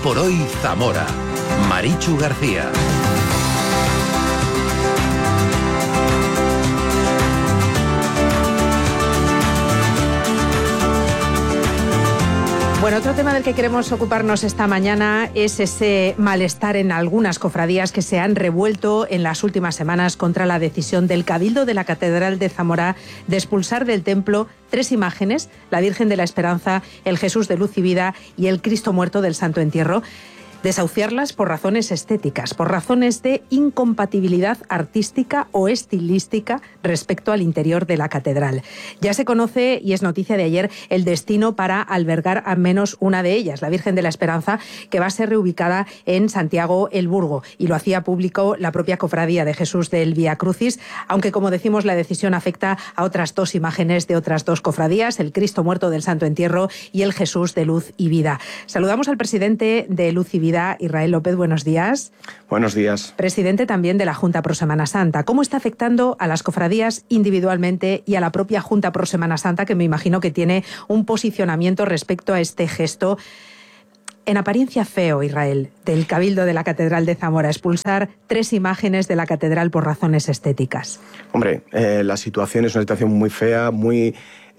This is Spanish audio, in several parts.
por hoy Zamora. Marichu García. Bueno, otro tema del que queremos ocuparnos esta mañana es ese malestar en algunas cofradías que se han revuelto en las últimas semanas contra la decisión del Cabildo de la Catedral de Zamora de expulsar del templo 3 imágenes, la Virgen de la Esperanza, el Jesús de Luz y Vida y el Cristo Muerto del Santo Entierro. Desahuciarlas por razones estéticas, por razones de incompatibilidad artística o estilística respecto al interior de la catedral. Ya se conoce, y es noticia de ayer, el destino para albergar al menos una de ellas, la Virgen de la Esperanza, que va a ser reubicada en Santiago el Burgo, y lo hacía público la propia Cofradía de Jesús del Vía Crucis, aunque, como decimos, la decisión afecta a otras 2 imágenes de otras 2 cofradías, el Cristo Muerto del Santo Entierro y el Jesús de Luz y Vida. Saludamos al presidente de Luz y Vida, Israel López, buenos días. Buenos días. Presidente también de la Junta Pro Semana Santa. ¿Cómo está afectando a las cofradías individualmente y a la propia Junta Pro Semana Santa, que me imagino que tiene un posicionamiento respecto a este gesto en apariencia feo, Israel, del Cabildo de la Catedral de Zamora, expulsar 3 imágenes de la catedral por razones estéticas? Hombre, la situación es una situación muy fea, muy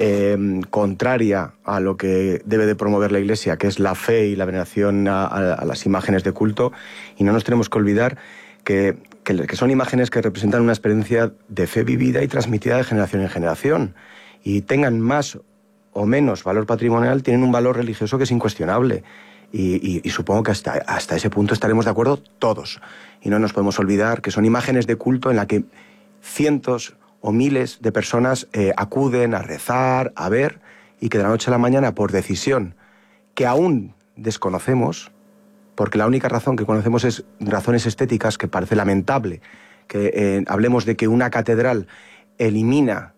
contraria a lo que debe de promover la Iglesia, que es la fe y la veneración a las imágenes de culto, y no nos tenemos que olvidar que son imágenes que representan una experiencia de fe vivida y transmitida de generación en generación, y tengan más o menos valor patrimonial, tienen un valor religioso que es incuestionable. Y supongo que hasta ese punto estaremos de acuerdo todos. Y no nos podemos olvidar que son imágenes de culto en la que cientos o miles de personas acuden a rezar, a ver, y que de la noche a la mañana, por decisión que aún desconocemos, porque la única razón que conocemos es razones estéticas, que parece lamentable que hablemos de que una catedral elimina,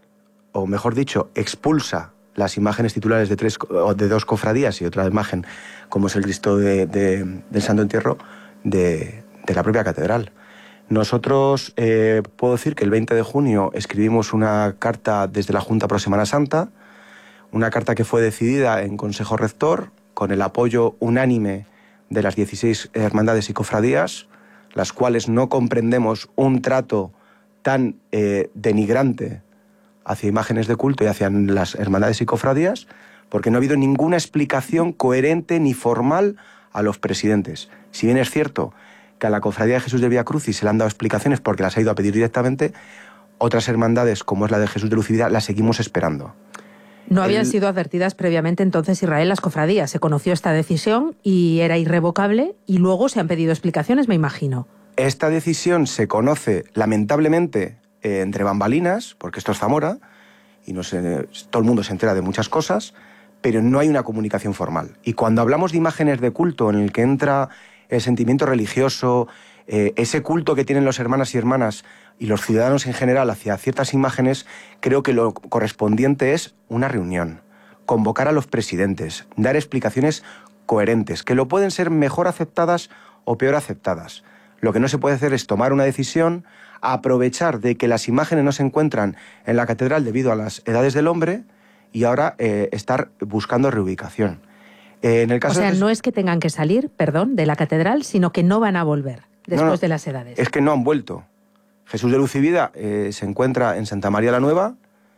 o mejor dicho, expulsa las imágenes titulares de 2 cofradías y otra imagen, como es el Cristo del Santo Entierro, de la propia catedral. Nosotros, puedo decir que el 20 de junio escribimos una carta desde la Junta Pro Semana Santa, una carta que fue decidida en Consejo Rector, con el apoyo unánime de las 16 hermandades y cofradías, las cuales no comprendemos un trato tan denigrante hacia imágenes de culto y hacia las hermandades y cofradías, porque no ha habido ninguna explicación coherente ni formal a los presidentes. Si bien es cierto que a la Cofradía de Jesús del Vía Crucis se le han dado explicaciones porque las ha ido a pedir directamente, otras hermandades, como es la de Jesús de Luz y Vida, las seguimos esperando. ¿No habían sido advertidas previamente entonces, Israel, las cofradías? Se conoció esta decisión y era irrevocable, y luego se han pedido explicaciones, me imagino. Esta decisión se conoce, lamentablemente, entre bambalinas, porque esto es Zamora, y todo el mundo se entera de muchas cosas, pero no hay una comunicación formal. Y cuando hablamos de imágenes de culto en el que entra el sentimiento religioso, ese culto que tienen los hermanas y hermanas y los ciudadanos en general hacia ciertas imágenes, creo que lo correspondiente es una reunión, convocar a los presidentes, dar explicaciones coherentes, que lo pueden ser mejor aceptadas o peor aceptadas. Lo que no se puede hacer es tomar una decisión, aprovechar de que las imágenes no se encuentran en la catedral debido a las edades del hombre y ahora estar buscando reubicación. En el caso no es que tengan que salir, de la catedral, sino que no van a volver después de las edades. Es que no han vuelto. Jesús de Luz y Vida se encuentra en Santa María la Nueva,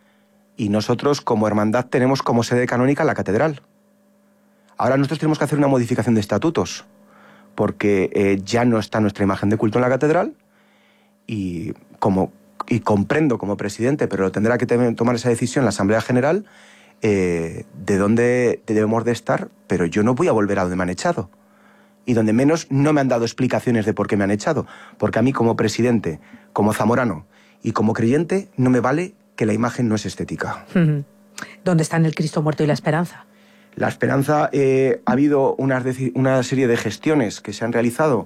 y nosotros como hermandad tenemos como sede canónica la catedral. Ahora nosotros tenemos que hacer una modificación de estatutos, porque ya no está nuestra imagen de culto en la catedral, y comprendo como presidente, pero tendrá que tomar esa decisión la Asamblea General, de dónde debemos de estar, pero yo no voy a volver a donde me han echado. Y donde menos no me han dado explicaciones de por qué me han echado. Porque a mí como presidente, como zamorano y como creyente, no me vale que la imagen no es estética. ¿Dónde están el Cristo Muerto y la Esperanza? La Esperanza, ha habido una serie de gestiones que se han realizado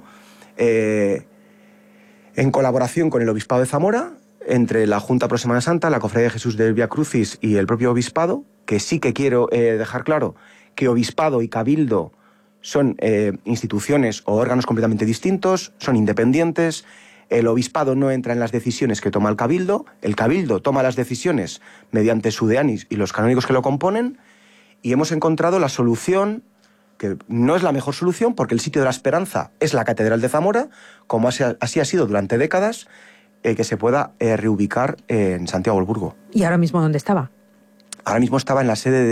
en colaboración con el Obispado de Zamora, entre la Junta Pro Semana Santa, la Cofradía de Jesús del Vía Crucis y el propio Obispado, que sí que quiero dejar claro que Obispado y Cabildo son instituciones o órganos completamente distintos, son independientes. El Obispado no entra en las decisiones que toma el Cabildo toma las decisiones mediante su deanis y los canónigos que lo componen, y hemos encontrado la solución que no es la mejor solución porque el sitio de la esperanza es la Catedral de Zamora, como así ha sido durante décadas, que se pueda reubicar en Santiago del Burgo. ¿Y ahora mismo dónde estaba? Ahora mismo estaba en la sede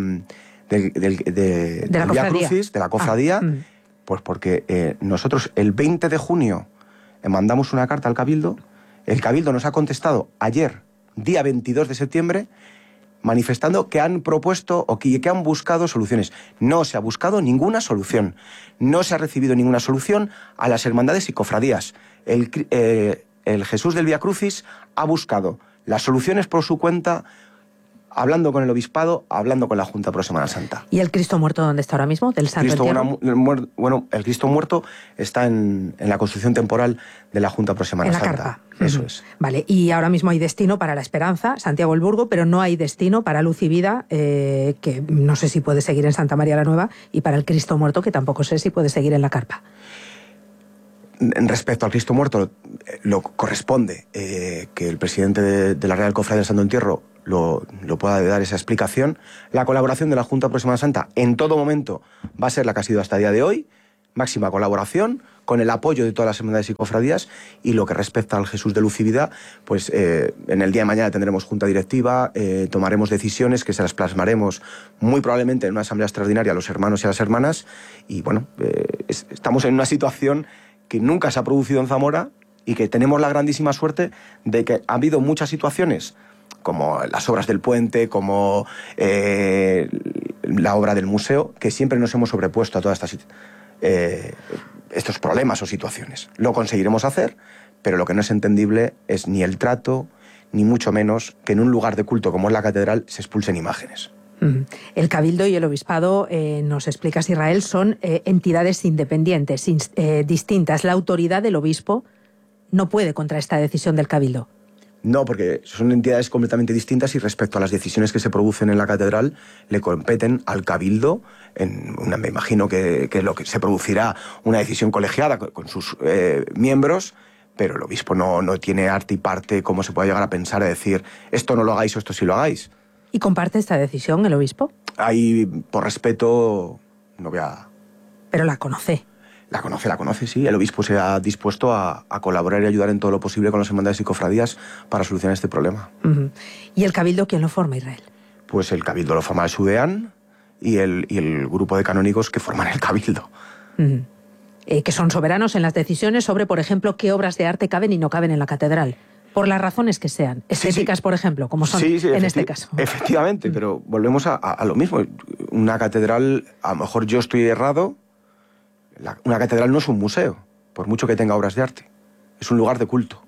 de la Vía Crucis, de la cofradía, pues porque nosotros el 20 de junio mandamos una carta al Cabildo. El Cabildo nos ha contestado ayer, día 22 de septiembre, manifestando que han propuesto o que han buscado soluciones. No se ha buscado ninguna solución. No se ha recibido ninguna solución a las hermandades y cofradías. El Jesús del Vía Crucis ha buscado las soluciones por su cuenta, hablando con el obispado, hablando con la Junta Pro Semana Santa. ¿Y el Cristo muerto dónde está ahora mismo? ¿Del Santo Entierro? Bueno, el Cristo muerto está en la construcción temporal de la Junta Pro Semana Santa. En la carpa. Eso es. Vale, y ahora mismo hay destino para La Esperanza, Santiago del Burgo, pero no hay destino para Luz y Vida, que no sé si puede seguir en Santa María la Nueva, y para el Cristo muerto, que tampoco sé si puede seguir en la carpa. Respecto al Cristo muerto, lo corresponde que el presidente de la Real Cofradía del Santo Entierro lo pueda dar esa explicación. La colaboración de la Junta Pro Semana Santa en todo momento va a ser la que ha sido hasta el día de hoy, máxima colaboración, con el apoyo de todas las hermandades y cofradías. Y lo que respecta al Jesús de Luz y Vida, pues en el día de mañana tendremos junta directiva, tomaremos decisiones que se las plasmaremos muy probablemente en una asamblea extraordinaria a los hermanos y a las hermanas. Y bueno, estamos en una situación que nunca se ha producido en Zamora y que tenemos la grandísima suerte de que ha habido muchas situaciones, como las obras del puente, como la obra del museo, que siempre nos hemos sobrepuesto a todas estos problemas o situaciones. Lo conseguiremos hacer, pero lo que no es entendible es ni el trato, ni mucho menos que en un lugar de culto como es la catedral se expulsen imágenes. El Cabildo y el Obispado, nos explicas, Israel, son entidades independientes, distintas. La autoridad del obispo no puede contra esta decisión del Cabildo. No, porque son entidades completamente distintas y respecto a las decisiones que se producen en la catedral le competen al Cabildo. Me imagino que lo que se producirá una decisión colegiada con sus miembros, pero el obispo no tiene arte y parte como se puede llegar a pensar, a decir esto no lo hagáis o esto sí lo hagáis. ¿Y comparte esta decisión el obispo? Ahí, por respeto, no voy a... Pero la conoce. La conoce, sí. El obispo se ha dispuesto a colaborar y ayudar en todo lo posible con las hermandades y cofradías para solucionar este problema. ¿Y el Cabildo quién lo forma, Israel? Pues el Cabildo lo forma el SUDEAN y el grupo de canónigos que forman el Cabildo. Que son soberanos en las decisiones sobre, por ejemplo, qué obras de arte caben y no caben en la catedral. Por las razones que sean. Estéticas, sí. Por ejemplo, como son en este caso. Efectivamente, pero volvemos a lo mismo. Una catedral, a lo mejor yo estoy errado, una catedral no es un museo, por mucho que tenga obras de arte. Es un lugar de culto.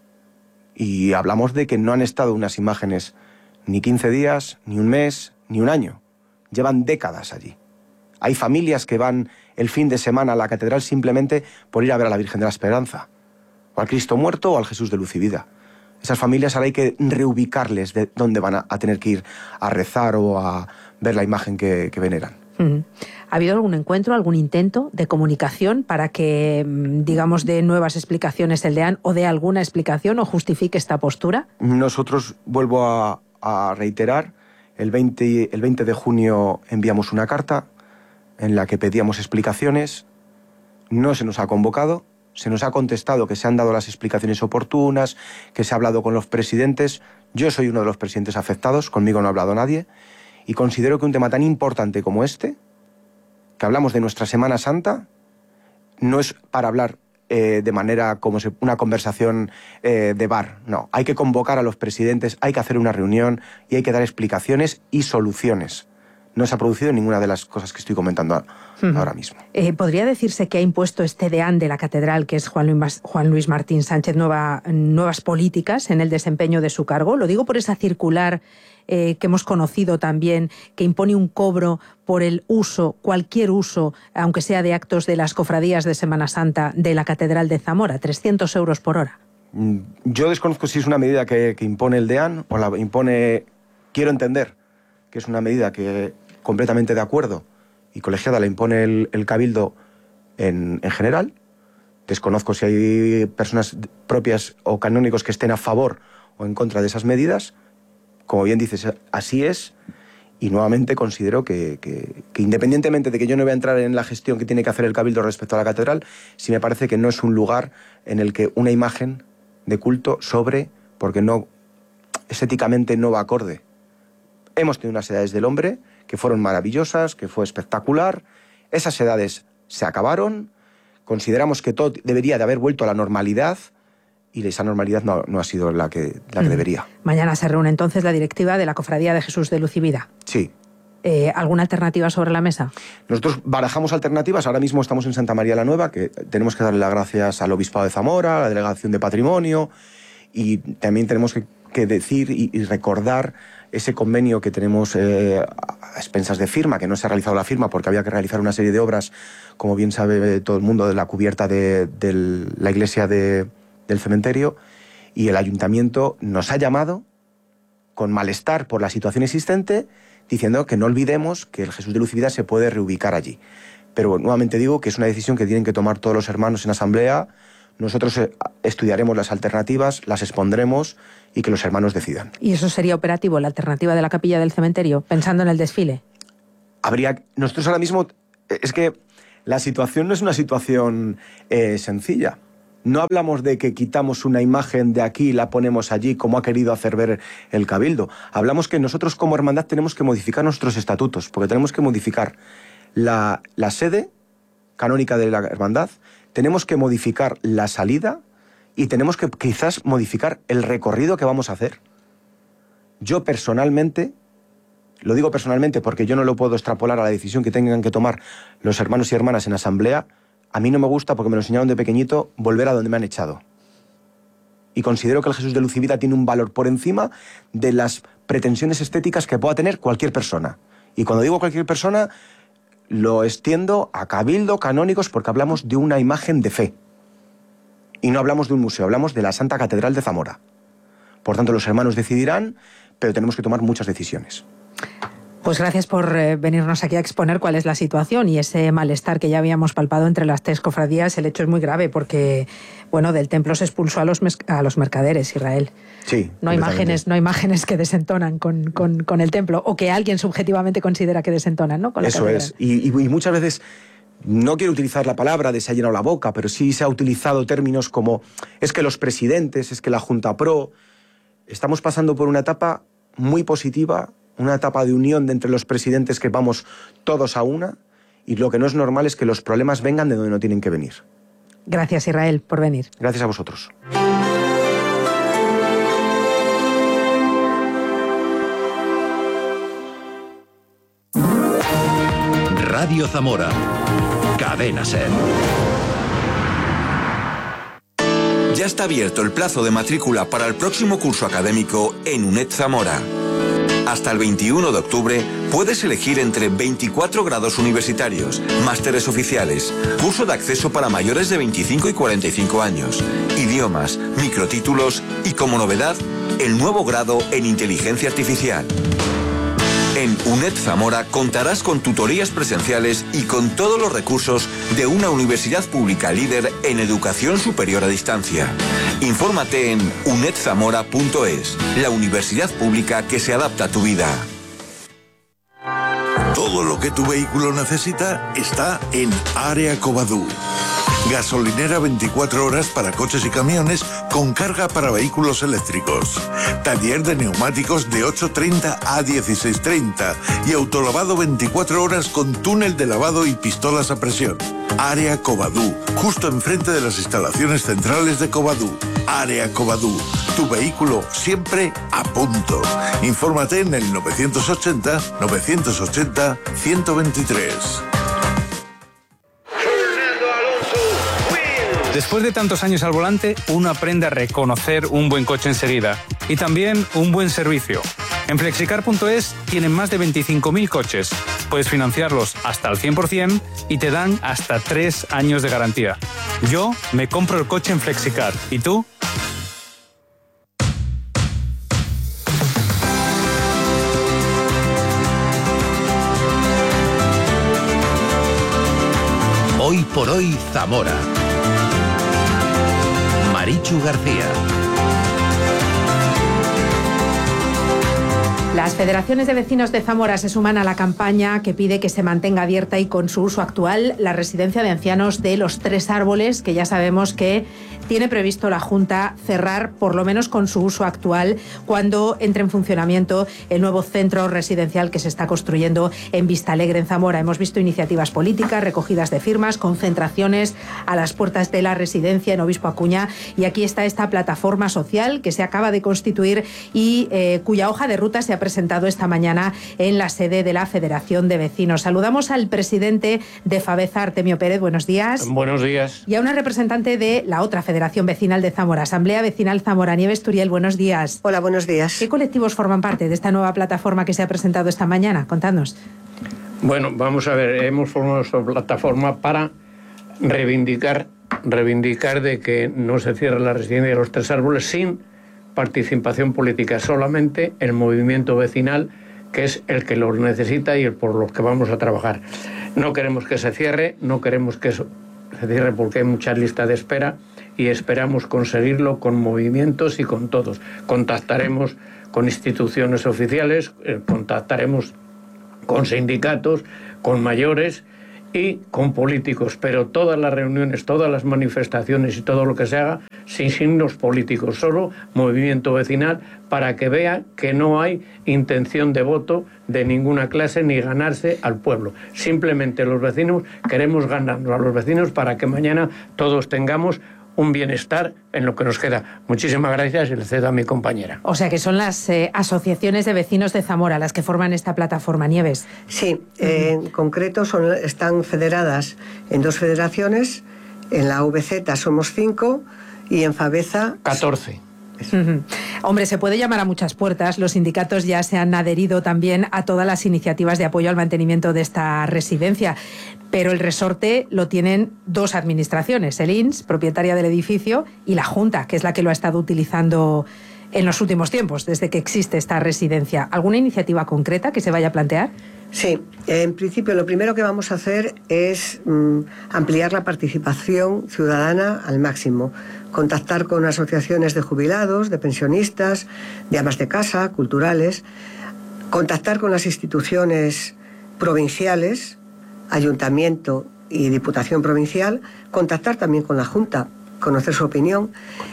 Y hablamos de que no han estado unas imágenes ni 15 días, ni un mes, ni un año. Llevan décadas allí. Hay familias que van el fin de semana a la catedral simplemente por ir a ver a la Virgen de la Esperanza, o al Cristo muerto o al Jesús de Luz y Vida. Esas familias ahora hay que reubicarles de dónde van a tener que ir a rezar o a ver la imagen que veneran. ¿Ha habido algún encuentro, algún intento de comunicación para que, digamos, dé nuevas explicaciones el DEAN o dé alguna explicación o justifique esta postura? Nosotros, vuelvo a reiterar, el 20 de junio enviamos una carta en la que pedíamos explicaciones. No se nos ha convocado. Se nos ha contestado que se han dado las explicaciones oportunas, que se ha hablado con los presidentes. Yo soy uno de los presidentes afectados, conmigo no ha hablado nadie, y considero que un tema tan importante como este, que hablamos de nuestra Semana Santa, no es para hablar de manera como una conversación de bar. No, hay que convocar a los presidentes, hay que hacer una reunión y hay que dar explicaciones y soluciones. No se ha producido ninguna de las cosas que estoy comentando ahora mismo. ¿Podría decirse que ha impuesto este deán de la catedral, que es Juan Luis Martín Sánchez, nuevas políticas en el desempeño de su cargo? Lo digo por esa circular que hemos conocido también, que impone un cobro por el uso, cualquier uso, aunque sea de actos de las cofradías de Semana Santa de la Catedral de Zamora, 300 euros por hora. Yo desconozco si es una medida que impone el deán o la impone... Quiero entender que es una medida que completamente de acuerdo y colegiada la impone el Cabildo en general. Desconozco si hay personas propias o canónigos que estén a favor o en contra de esas medidas. Como bien dices, así es. Y nuevamente considero que independientemente de que yo no voy a entrar en la gestión que tiene que hacer el Cabildo respecto a la catedral, sí me parece que no es un lugar en el que una imagen de culto sobre, porque no, estéticamente no va acorde. Hemos tenido unas edades del hombre que fueron maravillosas, que fue espectacular. Esas edades se acabaron. Consideramos que todo debería de haber vuelto a la normalidad y esa normalidad no ha sido la que debería. Mañana se reúne entonces la directiva de la Cofradía de Jesús de Luz y Vida. Sí. ¿Alguna alternativa sobre la mesa? Nosotros barajamos alternativas. Ahora mismo estamos en Santa María la Nueva, que tenemos que darle las gracias al Obispado de Zamora, a la Delegación de Patrimonio, y también tenemos que decir y recordar ese convenio que tenemos a expensas de firma, que no se ha realizado la firma porque había que realizar una serie de obras, como bien sabe todo el mundo, de la cubierta de la iglesia del cementerio, y el ayuntamiento nos ha llamado con malestar por la situación existente, diciendo que no olvidemos que el Jesús de Luz y Vida se puede reubicar allí. Pero nuevamente digo que es una decisión que tienen que tomar todos los hermanos en asamblea. Nosotros estudiaremos las alternativas, las expondremos y que los hermanos decidan. ¿Y eso sería operativo, la alternativa de la capilla del cementerio, pensando en el desfile? Nosotros ahora mismo, es que la situación no es una situación sencilla. No hablamos de que quitamos una imagen de aquí y la ponemos allí, como ha querido hacer ver el Cabildo. Hablamos que nosotros como hermandad tenemos que modificar nuestros estatutos, porque tenemos que modificar la sede canónica de la hermandad, tenemos que modificar la salida y tenemos que quizás modificar el recorrido que vamos a hacer. Yo personalmente, lo digo personalmente porque yo no lo puedo extrapolar a la decisión que tengan que tomar los hermanos y hermanas en asamblea, a mí no me gusta, porque me lo enseñaron de pequeñito, volver a donde me han echado. Y considero que el Jesús de Luz y Vida tiene un valor por encima de las pretensiones estéticas que pueda tener cualquier persona. Y cuando digo cualquier persona, lo extiendo a cabildo, canónicos, porque hablamos de una imagen de fe. Y no hablamos de un museo, hablamos de la Santa Catedral de Zamora. Por tanto, los hermanos decidirán, pero tenemos que tomar muchas decisiones. Pues gracias por venirnos aquí a exponer cuál es la situación y ese malestar que ya habíamos palpado entre las tres cofradías. El hecho es muy grave porque, bueno, del templo se expulsó a los mercaderes, Israel. Sí. No hay imágenes que desentonan con el templo, o que alguien subjetivamente considera que desentonan, ¿no? Con la Eso catedral. es. Y muchas veces, no quiero utilizar la palabra de se ha llenado la boca, pero sí se ha utilizado términos como es que los presidentes, es que la Junta Pro. Estamos pasando por una etapa muy positiva, una etapa de unión entre los presidentes, que vamos todos a una, y lo que no es normal es que los problemas vengan de donde no tienen que venir. Gracias, Israel, por venir. Gracias a vosotros. Radio Zamora. Cadena SER. Ya está abierto el plazo de matrícula para el próximo curso académico en UNED Zamora. Hasta el 21 de octubre puedes elegir entre 24 grados universitarios, másteres oficiales, curso de acceso para mayores de 25 y 45 años, idiomas, microtítulos y, como novedad, el nuevo grado en inteligencia artificial. En UNED Zamora contarás con tutorías presenciales y con todos los recursos de una universidad pública líder en educación superior a distancia. Infórmate en unedzamora.es, la universidad pública que se adapta a tu vida. Todo lo que tu vehículo necesita está en Área Covadú. Gasolinera 24 horas para coches y camiones con carga para vehículos eléctricos. Taller de neumáticos de 8:30 a 16:30 y autolavado 24 horas con túnel de lavado y pistolas a presión. Área Covadú, justo enfrente de las instalaciones centrales de Covadú. Área Covadú, tu vehículo siempre a punto. Infórmate en el 980-980-123. Después de tantos años al volante, uno aprende a reconocer un buen coche enseguida y también un buen servicio. En Flexicar.es tienen más de 25.000 coches. Puedes financiarlos hasta el 100% y te dan hasta 3 años de garantía. Yo me compro el coche en Flexicar. ¿Y tú? Hoy por hoy, Zamora. Marichu García. Las federaciones de vecinos de Zamora se suman a la campaña que pide que se mantenga abierta y con su uso actual la residencia de ancianos de Los Tres Árboles, que ya sabemos que tiene previsto la Junta cerrar, por lo menos con su uso actual, cuando entre en funcionamiento el nuevo centro residencial que se está construyendo en Vistalegre, en Zamora. Hemos visto iniciativas políticas, recogidas de firmas, concentraciones a las puertas de la residencia en Obispo Acuña, y aquí está esta plataforma social que se acaba de constituir y cuya hoja de ruta se ha presentado esta mañana en la sede de la Federación de Vecinos. Saludamos al presidente de Fabeza, Artemio Pérez. Buenos días. Buenos días. Y a una representante de la otra Federación Vecinal de Zamora, Asamblea Vecinal Zamora, Nieves Turiel. Buenos días. Hola, buenos días. ¿Qué colectivos forman parte de esta nueva plataforma que se ha presentado esta mañana? Contadnos. Bueno, vamos a ver, hemos formado esta plataforma para reivindicar de que no se cierre la residencia de Los Tres Árboles sin participación política, solamente el movimiento vecinal, que es el que lo necesita y el por los que vamos a trabajar. No queremos que se cierre, no queremos que eso se cierre porque hay mucha lista de espera y esperamos conseguirlo con movimientos y con todos. Contactaremos con instituciones oficiales, contactaremos con sindicatos, con mayores y con políticos, pero todas las reuniones, todas las manifestaciones y todo lo que se haga sin signos políticos, solo movimiento vecinal, para que vea que no hay intención de voto de ninguna clase ni ganarse al pueblo. Simplemente los vecinos queremos ganarnos a los vecinos para que mañana todos tengamos un bienestar en lo que nos queda. Muchísimas gracias y le cedo a mi compañera. O sea que son las asociaciones de vecinos de Zamora las que forman esta plataforma, Nieves. Sí, en concreto están federadas en 2 federaciones. En la VZ somos 5 y en Fabeza 14. Hombre, se puede llamar a muchas puertas. Los sindicatos ya se han adherido también a todas las iniciativas de apoyo al mantenimiento de esta residencia, pero el resorte lo tienen 2 administraciones, el INS, propietaria del edificio, y la Junta, que es la que lo ha estado utilizando en los últimos tiempos, desde que existe esta residencia. ¿Alguna iniciativa concreta que se vaya a plantear? Sí, en principio lo primero que vamos a hacer es ampliar la participación ciudadana al máximo, contactar con asociaciones de jubilados, de pensionistas, de amas de casa, culturales, contactar con las instituciones provinciales, ayuntamiento y diputación provincial, contactar también con la Junta, conocer su opinión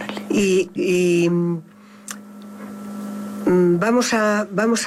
y vamos a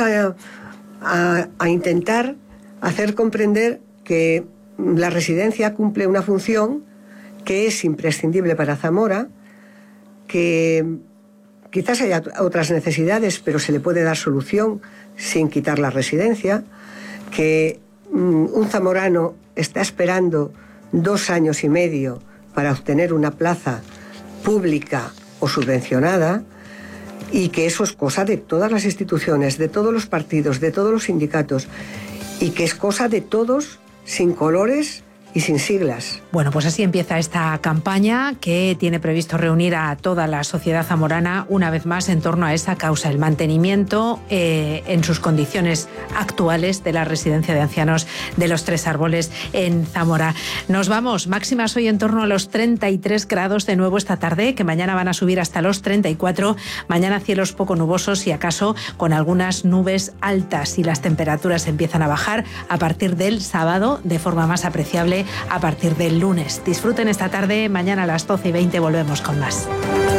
intentar hacer comprender que la residencia cumple una función que es imprescindible para Zamora, que quizás haya otras necesidades, pero se le puede dar solución sin quitar la residencia, que un zamorano está esperando 2 años y medio para obtener una plaza pública o subvencionada, y que eso es cosa de todas las instituciones, de todos los partidos, de todos los sindicatos, y que es cosa de todos, sin colores y sin siglas. Bueno, pues así empieza esta campaña que tiene previsto reunir a toda la sociedad zamorana una vez más en torno a esa causa, el mantenimiento en sus condiciones actuales de la residencia de ancianos de Los Tres Árboles en Zamora. Nos vamos, máximas hoy en torno a los 33 grados de nuevo esta tarde, que mañana van a subir hasta los 34, mañana cielos poco nubosos y acaso con algunas nubes altas, y las temperaturas empiezan a bajar a partir del sábado de forma más apreciable a partir del lunes. Disfruten esta tarde, mañana a las 12:20 volvemos con más.